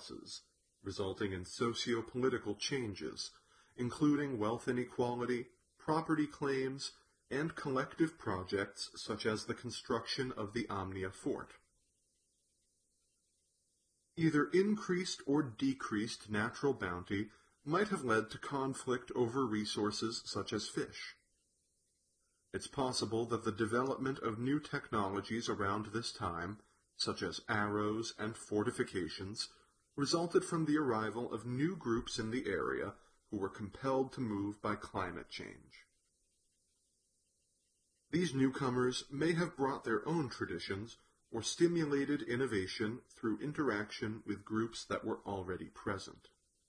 classes, resulting in socio-political changes, including wealth inequality, property claims, and collective projects such as the construction of the Amnia fort. Either increased or decreased natural bounty might have led to conflict over resources such as fish. It's possible that the development of new technologies around this time, such as arrows and fortifications, resulted from the arrival of new groups in the area who were compelled to move by climate change. These newcomers may have brought their own traditions or stimulated innovation through interaction with groups that were already present.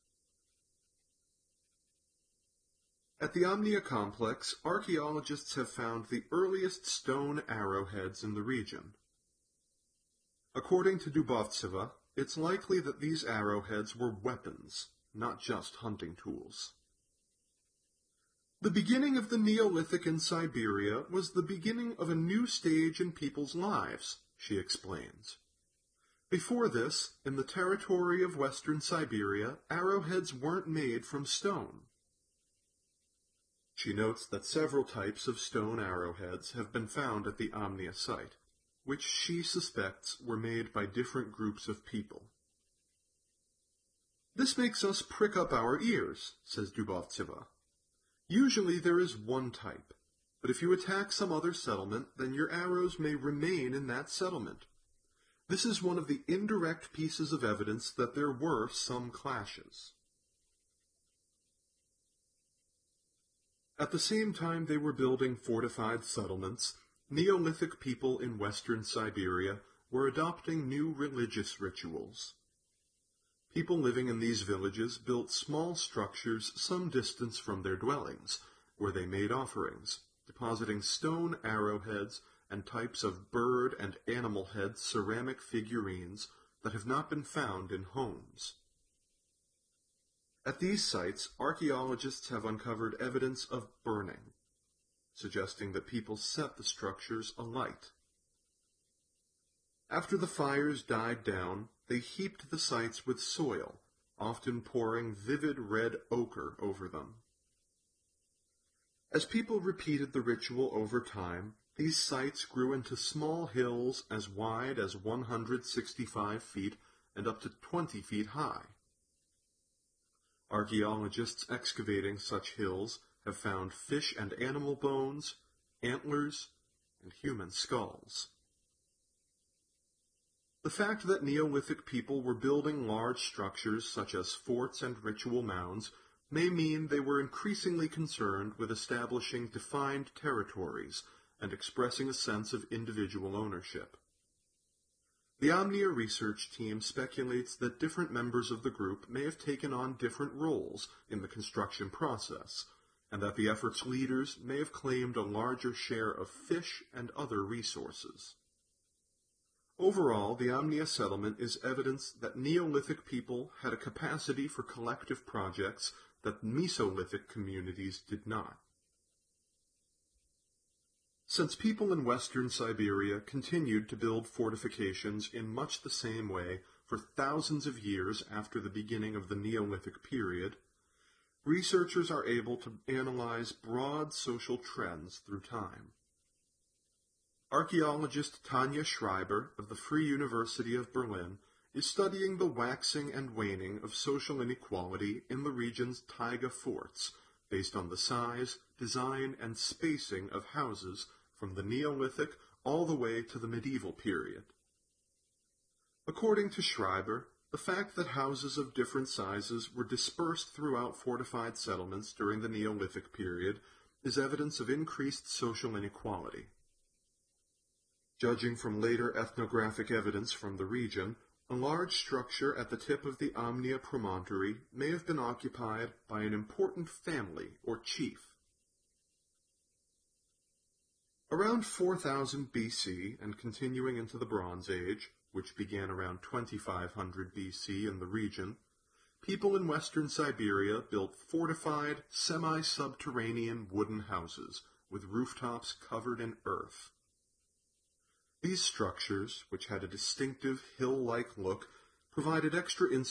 At the Amnia complex, archaeologists have found the earliest stone arrowheads in the region. According to Dubovtseva, it's likely that these arrowheads were weapons, not just hunting tools. The beginning of the Neolithic in Siberia was the beginning of a new stage in people's lives, she explains. Before this, in the territory of western Siberia, arrowheads weren't made from stone. She notes that several types of stone arrowheads have been found at the Amnia site, which she suspects were made by different groups of people. This makes us prick up our ears, says Dubovtseva. Usually there is one type, but if you attack some other settlement, then your arrows may remain in that settlement. This is one of the indirect pieces of evidence that there were some clashes. At the same time they were building fortified settlements, Neolithic people in western Siberia were adopting new religious rituals. People living in these villages built small structures some distance from their dwellings, where they made offerings, depositing stone arrowheads and types of bird and animal head ceramic figurines that have not been found in homes. At these sites, archaeologists have uncovered evidence of burning, suggesting that people set the structures alight. After the fires died down, they heaped the sites with soil, often pouring vivid red ochre over them. As people repeated the ritual over time, these sites grew into small hills as wide as 165 feet and up to 20 feet high. Archaeologists excavating such hills have found fish and animal bones, antlers, and human skulls. The fact that Neolithic people were building large structures such as forts and ritual mounds may mean they were increasingly concerned with establishing defined territories and expressing a sense of individual ownership. The Amnia research team speculates that different members of the group may have taken on different roles in the construction process, and that the effort's leaders may have claimed a larger share of fish and other resources. Overall, the Amnia settlement is evidence that Neolithic people had a capacity for collective projects that Mesolithic communities did not. Since people in western Siberia continued to build fortifications in much the same way for thousands of years after the beginning of the Neolithic period, researchers are able to analyze broad social trends through time. Archaeologist Tanja Schreiber of the Free University of Berlin is studying the waxing and waning of social inequality in the region's taiga forts based on the size, design, and spacing of houses from the Neolithic all the way to the medieval period. According to Schreiber, the fact that houses of different sizes were dispersed throughout fortified settlements during the Neolithic period is evidence of increased social inequality. Judging from later ethnographic evidence from the region, a large structure at the tip of the Amnia promontory may have been occupied by an important family or chief. Around 4000 BC and continuing into the Bronze Age, which began around 2500 BC in the region, people in western Siberia built fortified, semi-subterranean wooden houses with rooftops covered in earth. These structures, which had a distinctive hill-like look, provided extra insulation